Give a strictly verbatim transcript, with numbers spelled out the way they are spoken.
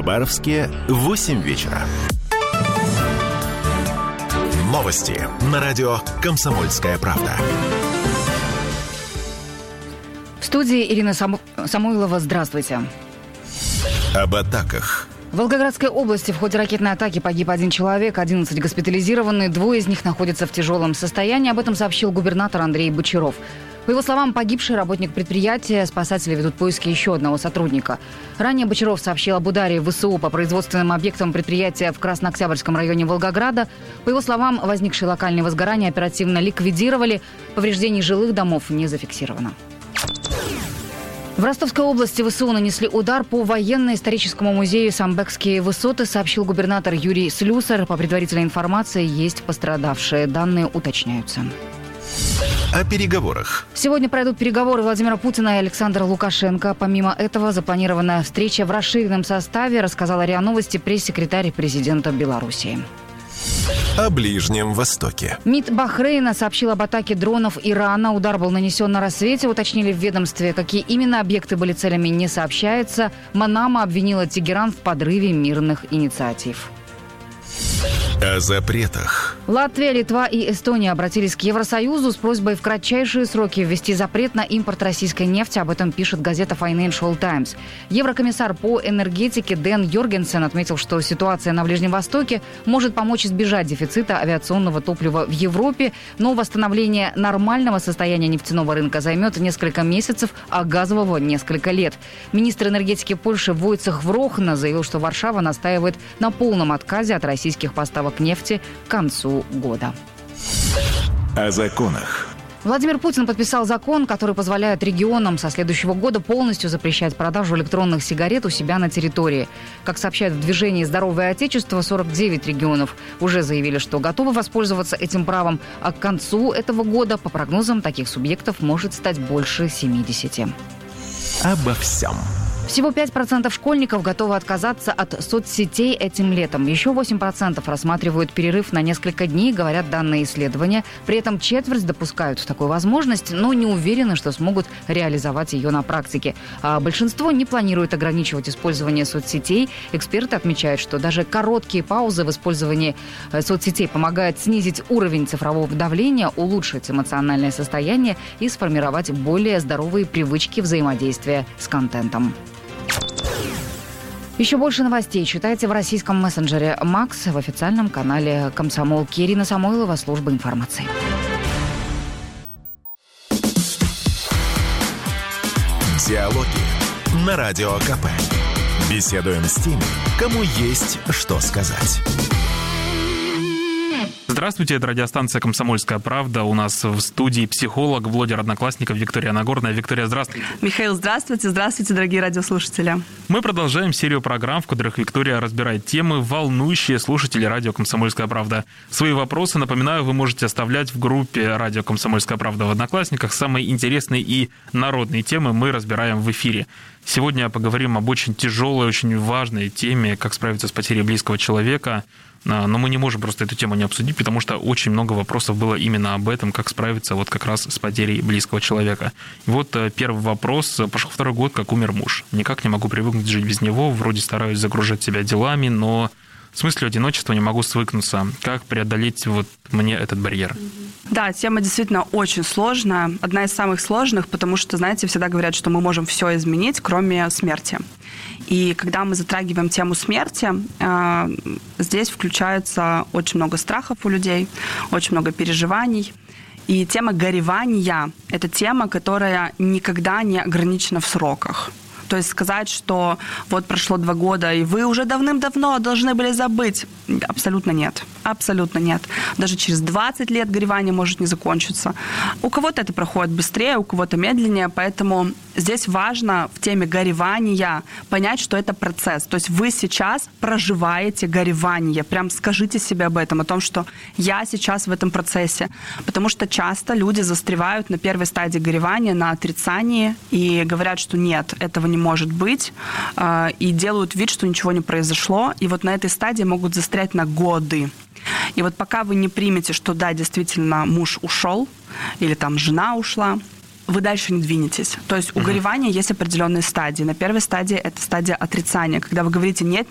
Хабаровске восемь вечера. Новости на радио «Комсомольская правда». В студии Ирина Саму... Самойлова. Здравствуйте. Об атаках. В Волгоградской области в ходе ракетной атаки погиб один человек, одиннадцать госпитализированы, двое из них находятся в тяжелом состоянии. Об этом сообщил губернатор Андрей Бочаров. По его словам, погибший работник предприятия, спасатели ведут поиски еще одного сотрудника. Ранее Бочаров сообщил об ударе ВСУ по производственным объектам предприятия в Краснооктябрьском районе Волгограда. По его словам, возникшие локальные возгорания оперативно ликвидировали. Повреждений жилых домов не зафиксировано. В Ростовской области ВСУ нанесли удар по военно-историческому музею «Самбекские высоты», сообщил губернатор Юрий Слюсар. По предварительной информации, есть пострадавшие. Данные уточняются. О переговорах. Сегодня пройдут переговоры Владимира Путина и Александра Лукашенко. Помимо этого, запланированная встреча в расширенном составе, рассказала РИА Новости пресс-секретарь президента Беларуси. О Ближнем Востоке. МИД Бахрейна сообщил об атаке дронов Ирана. Удар был нанесен на рассвете. Уточнили в ведомстве, какие именно объекты были целями, не сообщается. Манама обвинила Тегеран в подрыве мирных инициатив. О запретах. Латвия, Литва и Эстония обратились к Евросоюзу с просьбой в кратчайшие сроки ввести запрет на импорт российской нефти. Об этом пишет газета Financial Times. Еврокомиссар по энергетике Дэн Йоргенсен отметил, что ситуация на Ближнем Востоке может помочь избежать дефицита авиационного топлива в Европе, но восстановление нормального состояния нефтяного рынка займет несколько месяцев, а газового – несколько лет. Министр энергетики Польши Войцех Врохна заявил, что Варшава настаивает на полном отказе от российских поставок нефти к концу года. О законах. Владимир Путин подписал закон, который позволяет регионам со следующего года полностью запрещать продажу электронных сигарет у себя на территории. Как сообщают в движении «Здоровое Отечество», сорок девять регионов уже заявили, что готовы воспользоваться этим правом, а к концу этого года, по прогнозам, таких субъектов может стать больше семидесяти. Обо всем. Всего пять процентов школьников готовы отказаться от соцсетей этим летом. Еще восемь процентов рассматривают перерыв на несколько дней, говорят данные исследования. При этом четверть допускают такую возможность, но не уверены, что смогут реализовать ее на практике. А большинство не планирует ограничивать использование соцсетей. Эксперты отмечают, что даже короткие паузы в использовании соцсетей помогают снизить уровень цифрового давления, улучшить эмоциональное состояние и сформировать более здоровые привычки взаимодействия с контентом. Еще больше новостей читайте в российском мессенджере «Макс», в официальном канале «Комсомолки». Ирина Самойлова, служба информации. Диалоги на Радио КП. Беседуем с теми, кому есть что сказать. Здравствуйте, это радиостанция «Комсомольская правда». У нас в студии психолог, блогер Одноклассников Виктория Нагорная. Виктория, здравствуйте. Михаил, здравствуйте. Здравствуйте, дорогие радиослушатели. Мы продолжаем серию программ, в которых Виктория разбирает темы, волнующие слушателей радио «Комсомольская правда». Свои вопросы, напоминаю, вы можете оставлять в группе радио «Комсомольская правда» в Одноклассниках. Самые интересные и народные темы мы разбираем в эфире. Сегодня поговорим об очень тяжелой, очень важной теме, как справиться с потерей близкого человека. Но мы не можем просто эту тему не обсудить, потому что очень много вопросов было именно об этом, как справиться вот как раз с потерей близкого человека. И вот первый вопрос. Пошел второй год, как умер муж. Никак не могу привыкнуть жить без него. Вроде стараюсь загружать себя делами, но с мыслью одиночества не могу свыкнуться. Как преодолеть вот мне этот барьер? Да, тема действительно очень сложная. Одна из самых сложных, потому что, знаете, всегда говорят, что мы можем все изменить, кроме смерти. И когда мы затрагиваем тему смерти, здесь включается очень много страхов у людей, очень много переживаний. И тема горевания – это тема, которая никогда не ограничена в сроках. То есть сказать, что вот прошло два года, и вы уже давным-давно должны были забыть. Абсолютно нет. Абсолютно нет. Даже через двадцать лет горевание может не закончиться. У кого-то это проходит быстрее, у кого-то медленнее, поэтому здесь важно в теме горевания понять, что это процесс. То есть вы сейчас проживаете горевание. Прям скажите себе об этом, о том, что я сейчас в этом процессе. Потому что часто люди застревают на первой стадии горевания, на отрицании, и говорят, что нет, этого не может быть, и делают вид, что ничего не произошло, и вот на этой стадии могут застрять на годы. И вот пока вы не примете, что да, действительно муж ушел, или там жена ушла, вы дальше не двинетесь. То есть у горевания есть определенные стадии. На первой стадии это стадия отрицания, когда вы говорите «нет,